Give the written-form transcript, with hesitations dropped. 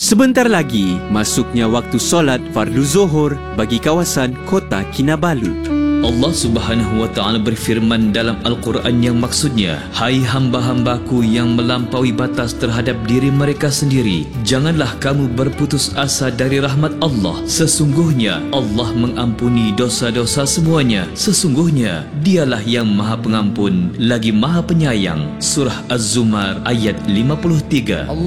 Sebentar lagi, masuknya waktu solat fardu zuhur bagi kawasan Kota Kinabalu. Allah Subhanahu wa Ta'ala berfirman dalam Al-Quran yang maksudnya, hai hamba-hambaku yang melampaui batas terhadap diri mereka sendiri, janganlah kamu berputus asa dari rahmat Allah. Sesungguhnya Allah mengampuni dosa-dosa semuanya. Sesungguhnya Dialah yang Maha Pengampun lagi Maha Penyayang. Surah Az-Zumar ayat 53.